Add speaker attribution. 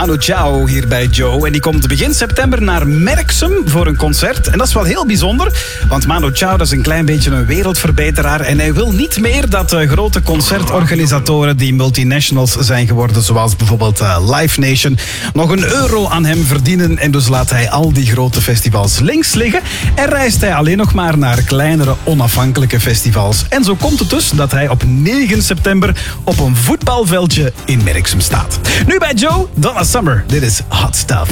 Speaker 1: Manu Chao hier bij Joe. En die komt begin september naar Merksem voor een concert. En dat is wel heel bijzonder, want Manu Chao dat is een klein beetje een wereldverbeteraar. En hij wil niet meer dat grote concertorganisatoren die multinationals zijn geworden, zoals bijvoorbeeld Live Nation, nog €1 aan hem verdienen. En dus laat hij al die grote festivals links liggen en reist hij alleen nog maar naar kleinere onafhankelijke festivals. En zo komt het dus dat hij op 9 september op een voetbalveldje in Merksem staat. Nu bij Joe, Donna Summer. Dit is Hot Stuff.